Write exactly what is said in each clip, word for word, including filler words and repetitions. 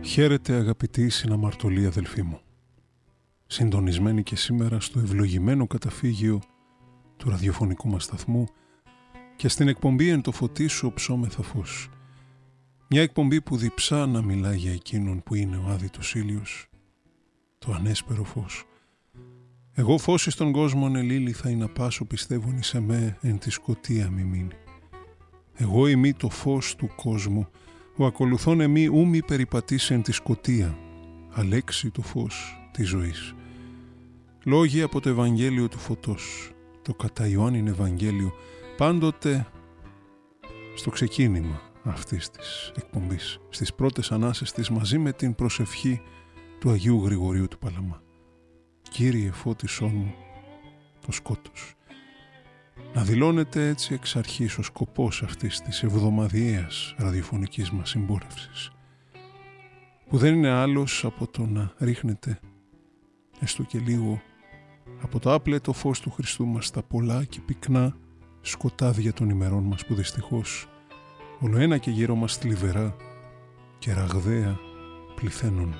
Χαίρετε αγαπητοί συναμαρτωλοί αδελφοί μου, συντονισμένοι και σήμερα στο ευλογημένο καταφύγιο του ραδιοφωνικού μας σταθμού και στην εκπομπή «Εν το φωτί σου ψώμεθα φως». Μια εκπομπή που διψά να μιλά για εκείνον που είναι ο άδειτος ήλιος, το ανέσπερο φως. Εγώ φως εις τον κόσμον ελήλυθα, ή να πάσω πιστεύουν εις εμέ, εν τη σκοτία μη μείνει. Εγώ ημί το φως του κόσμου, ο ακολουθών εμεί ου μη περιπατήσει εν τη σκοτία, αλέξει το φως της ζωής. Λόγοι από το Ευαγγέλιο του Φωτός, το κατά Ιωάννην Ευαγγέλιο, πάντοτε στο ξεκίνημα αυτής της εκπομπής, στις πρώτες ανάσες της, μαζί με την προσευχή του Αγίου Γρηγορίου του Παλαμά. Κύριε φώτισόν μου το σκότος. Να δηλώνεται έτσι εξ αρχής ο σκοπός αυτής της εβδομαδιαίας ραδιοφωνικής μας συμπόρευσης, που δεν είναι άλλος από το να ρίχνεται έστω και λίγο από το άπλετο φως του Χριστού μας στα πολλά και πυκνά σκοτάδια των ημερών μας, που δυστυχώς όλο ένα και γύρω μας θλιβερά και ραγδαία πληθαίνουν.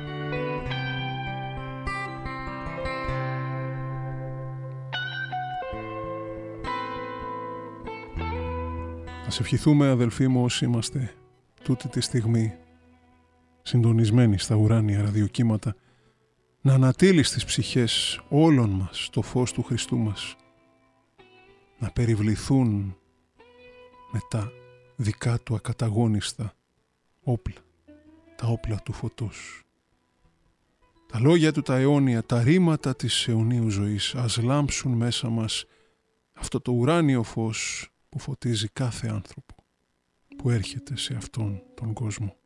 Ας ευχηθούμε, αδελφοί μου, όσοι είμαστε τούτη τη στιγμή συντονισμένοι στα ουράνια ραδιοκύματα, να ανατείλει στις ψυχές όλων μας το φως του Χριστού μας, να περιβληθούν με τα δικά του ακαταγόνιστα όπλα, τα όπλα του φωτός. Τα λόγια του τα αιώνια, τα ρήματα της αιωνίου ζωής, ας λάμψουν μέσα μας αυτό το ουράνιο φως που φωτίζει κάθε άνθρωπο που έρχεται σε αυτόν τον κόσμο.